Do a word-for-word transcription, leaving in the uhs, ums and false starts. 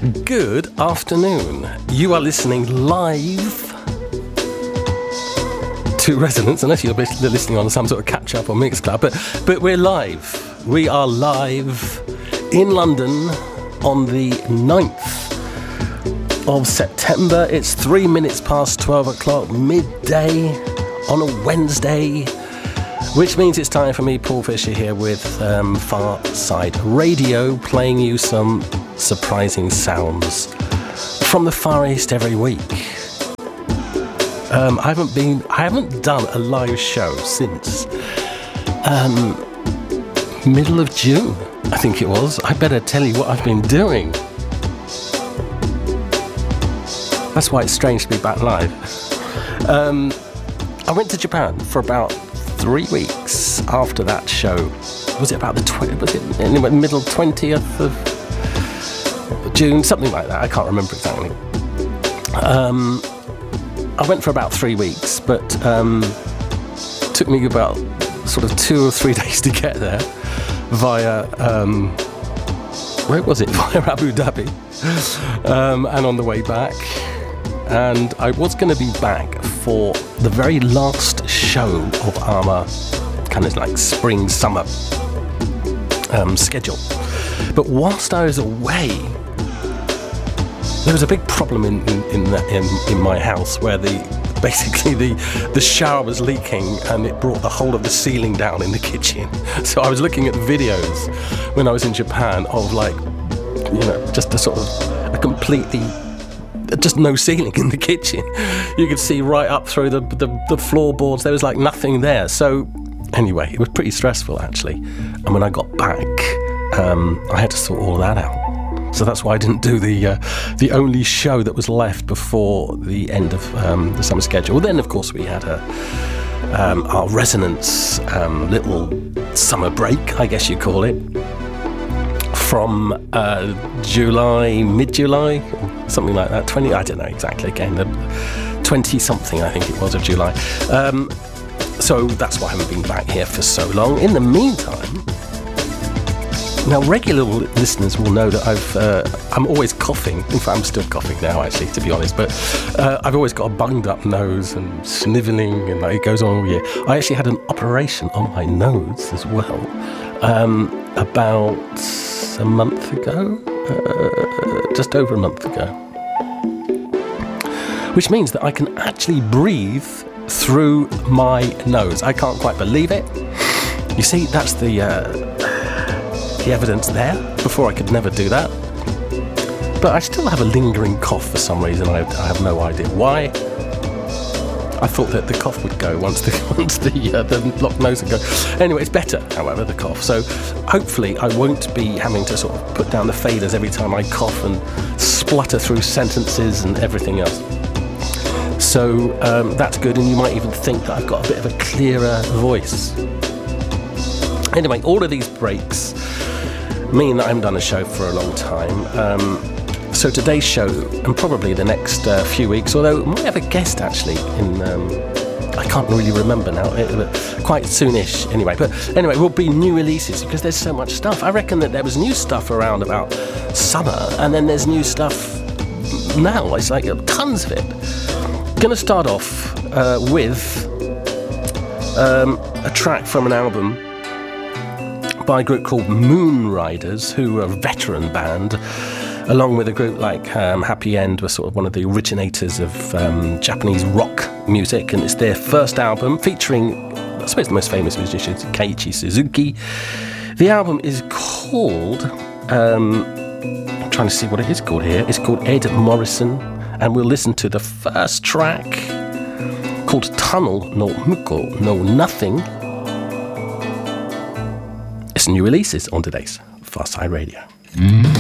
Good afternoon. You are listening live to Resonance, unless you're listening on some sort of catch-up or mix club, but, but we're live. We are live in London on the ninth of September. It's three minutes past twelve o'clock, midday on a Wednesday, which means it's time for me, Paul Fisher, here with um, Far Side Radio, playing you some surprising sounds from the Far East every week. Um, I haven't been, I haven't done a live show since um, middle of June, I think it was. I better tell you what I've been doing. That's why it's strange to be back live. Um, I went to Japan for about three weeks after that show. Was it about the tw- was it anyway, middle twentieth of June, something like that? I can't remember exactly. Um, I went for about three weeks, but um, it took me about sort of two or three days to get there via um, where was it? Via Abu Dhabi, um, and on the way back. And I was going to be back for the very last show of our kind of like spring summer um, schedule. But whilst I was away, there was a big problem in in in, the, in, in my house where the basically the the shower was leaking and it brought the whole of the ceiling down in the kitchen. So I was looking at videos when I was in Japan of like, you know, just a sort of a completely just no ceiling in the kitchen. You could see right up through the, the the floorboards. There was like nothing there. So anyway, it was pretty stressful actually. And when I got back, um, I had to sort all that out. So that's why I didn't do the uh, the only show that was left before the end of um, the summer schedule. Then, of course, we had a, um, our Resonance um, little summer break, I guess you call it, from uh, July, mid-July, something like that. twenty, I don't know exactly. Again, the twenty-something, I think it was, of July. Um, so that's why I haven't been back here for so long. In the meantime. Now, regular listeners will know that I've, uh, I'm always coughing. In fact, I'm still coughing now, actually, to be honest. But uh, I've always got a bunged-up nose and snivelling, and like, it goes on all year. I actually had an operation on my nose as well um, about a month ago, uh, just over a month ago. Which means that I can actually breathe through my nose. I can't quite believe it. You see, that's the... Uh, the evidence there. Before I could never do that, but I still have a lingering cough for some reason. I, I have no idea why. I thought that the cough would go once the once the uh, the blocked nose would go. Anyway, it's better, however, the cough. So hopefully I won't be having to sort of put down the faders every time I cough and splutter through sentences and everything else. So um, that's good, and you might even think that I've got a bit of a clearer voice. Anyway, all of these breaks mean that I haven't done a show for a long time. Um, so today's show, and probably the next uh, few weeks, although I might have a guest actually in, um, I can't really remember now, it, quite soonish anyway. But anyway, will be new releases because there's so much stuff. I reckon that there was new stuff around about summer, and then there's new stuff now. It's like tons of it. Gonna start off uh, with um, a track from an album by a group called Moon Riders, who are a veteran band, along with a group like um, Happy End, were sort of one of the originators of um, Japanese rock music, and it's their first album featuring, I suppose, the most famous musician, Keiichi Suzuki. The album is called, um, I'm trying to see what it is called here, it's called Ed Morrison, and we'll listen to the first track called Tunnel no Muko no Nothing. It's new releases on today's Far Side Radio. Mm.